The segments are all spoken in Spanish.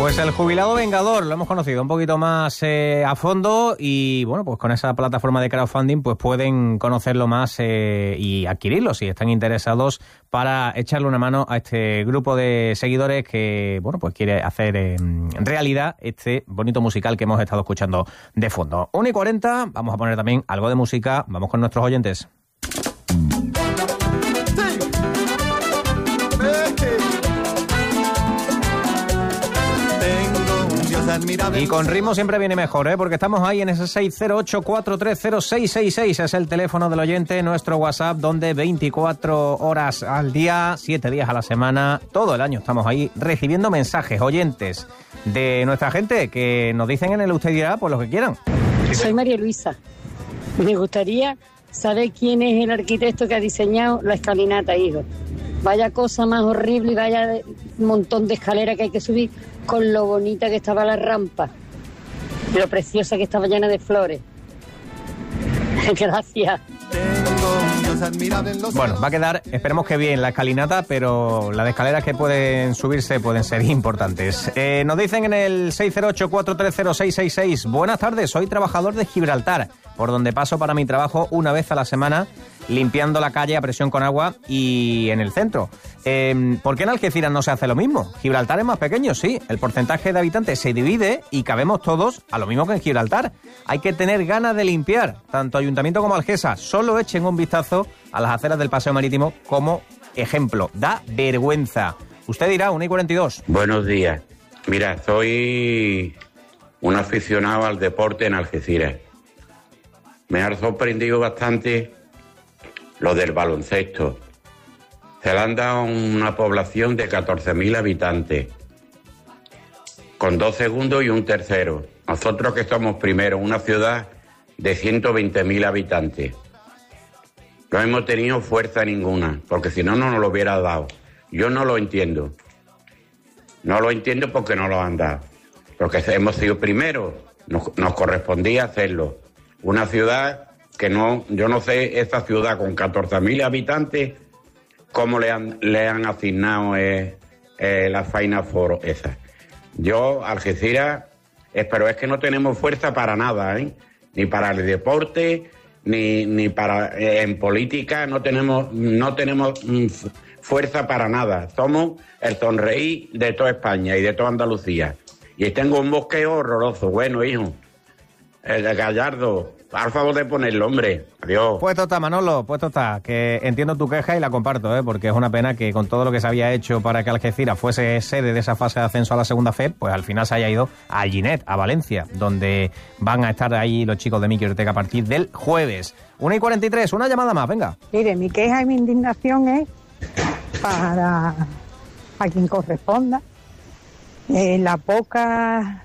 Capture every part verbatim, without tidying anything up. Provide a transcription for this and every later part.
Pues el jubilado vengador lo hemos conocido un poquito más eh, a fondo y bueno, pues con esa plataforma de crowdfunding pues pueden conocerlo más eh, y adquirirlo si están interesados para echarle una mano a este grupo de seguidores que bueno pues quiere hacer eh, realidad este bonito musical que hemos estado escuchando de fondo. una y cuarenta, vamos a poner también algo de música, vamos con nuestros oyentes. Y con ritmo siempre viene mejor, ¿eh? Porque estamos ahí en ese seis cero ocho, cuatro tres cero, seis seis seis. Es el teléfono del oyente, nuestro WhatsApp, donde veinticuatro horas al día, siete días a la semana, todo el año estamos ahí recibiendo mensajes, oyentes de nuestra gente que nos dicen en el Usted Dirá, pues lo que quieran. Soy María Luisa. Me gustaría saber quién es el arquitecto que ha diseñado la escalinata, hijo. Vaya cosa más horrible y vaya un montón de escaleras que hay que subir con lo bonita que estaba la rampa, lo preciosa que estaba llena de flores. Gracias. Bueno, va a quedar, esperemos que bien la escalinata, pero las escaleras que pueden subirse pueden ser importantes. Eh, nos dicen en el seis cero ocho, cuatro tres cero, seis seis seis, buenas tardes, soy trabajador de Gibraltar, por donde paso para mi trabajo una vez a la semana, limpiando la calle a presión con agua y en el centro. Eh, ¿Por qué en Algeciras no se hace lo mismo? Gibraltar es más pequeño, sí. El porcentaje de habitantes se divide y cabemos todos a lo mismo que en Gibraltar. Hay que tener ganas de limpiar, tanto Ayuntamiento como Algesa. Solo echen un vistazo a las aceras del Paseo Marítimo como ejemplo. Da vergüenza. Usted dirá, una y cuarenta y dos. Buenos días. Mira, soy un aficionado al deporte en Algeciras. Me ha sorprendido bastante lo del baloncesto. Se le han dado una población de catorce mil habitantes, con dos segundos y un tercero. Nosotros que somos primero, una ciudad de ciento veinte mil habitantes. No hemos tenido fuerza ninguna, porque si no, no nos lo hubiera dado. Yo no lo entiendo. No lo entiendo porque no lo han dado. Porque hemos sido primeros, nos, nos correspondía hacerlo. Una ciudad que no, yo no sé, esa ciudad con catorce mil habitantes, cómo le han, le han asignado eh, eh, la Final Four esa. Yo, Algeciras, eh, pero es que no tenemos fuerza para nada, ¿eh? Ni para el deporte, ni, ni para eh, en política, no tenemos, no tenemos mm, fuerza para nada. Somos el sonreír de toda España y de toda Andalucía. Y tengo un bosqueo horroroso. Bueno, hijo, el de Gallardo, por favor de ponerlo, hombre. Adiós. Puesto está, Manolo, puesto está. Que entiendo tu queja y la comparto, ¿eh? Porque es una pena que con todo lo que se había hecho para que Algeciras fuese sede de esa fase de ascenso a la segunda F E D, pues al final se haya ido a Ginet, a Valencia, donde van a estar ahí los chicos de Miki Ortega a partir del jueves. una y cuarenta y tres, una llamada más, venga. Mire, mi queja y mi indignación es para a quien corresponda. Eh, la poca...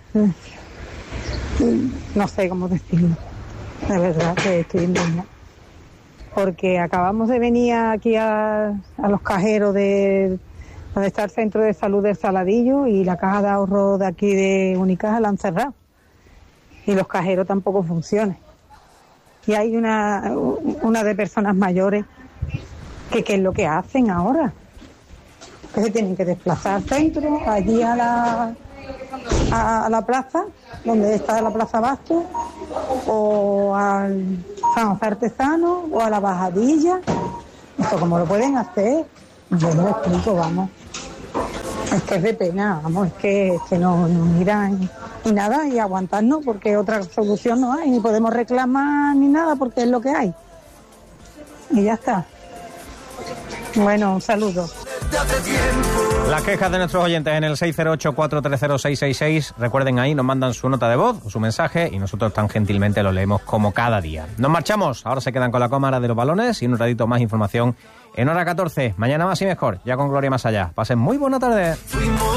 no sé cómo decirlo. De verdad que estoy indignada. Porque acabamos de venir aquí a, a los cajeros de donde está el centro de salud del Saladillo y la caja de ahorro de aquí de Unicaja la han cerrado. Y los cajeros tampoco funcionan. Y hay una, una de personas mayores que qué es lo que hacen ahora. Que se tienen que desplazar al centro, allí a la... a la plaza, donde está la Plaza Basto, o al San José Artesano, o a la Bajadilla. Esto como lo pueden hacer, yo no lo explico, vamos. Es que es de pena, vamos, es que, es que no, no miran ni nada y aguantarnos porque otra solución no hay, ni podemos reclamar ni nada porque es lo que hay. Y ya está. Bueno, un saludo. Las quejas de nuestros oyentes en el seis cero ocho, cuatro tres cero, seis seis seis. Recuerden ahí, nos mandan su nota de voz o su mensaje y nosotros tan gentilmente lo leemos como cada día. Nos marchamos, ahora se quedan con la cámara de los balones y en un ratito más información en hora catorce. Mañana más y mejor, ya con Gloria más allá. Pasen muy buena tarde.